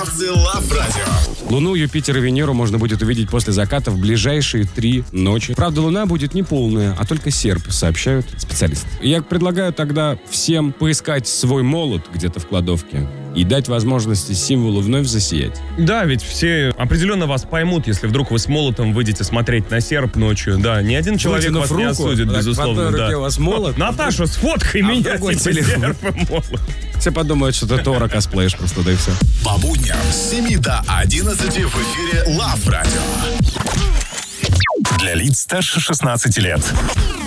Лав Радио. Луну, Юпитер и Венеру можно будет увидеть после заката в ближайшие 3 ночи. Правда, Луна будет не полная, а только серп, сообщают специалисты. Я предлагаю тогда всем поискать свой молот где-то в кладовке и дать возможности символу вновь засиять. Да, ведь все определенно вас поймут, если вдруг вы с молотом выйдете смотреть на серп ночью. Да, ни один человек вас не осудит, безусловно. В одной руке у вас молот. Наташа, сфоткай меня, другой типа, телефон. серп и молот. Все подумают, что ты Тора косплеишь просто, да и все. По будням с 7 до 11 в эфире Лав Радио. Для лиц старше 16 лет.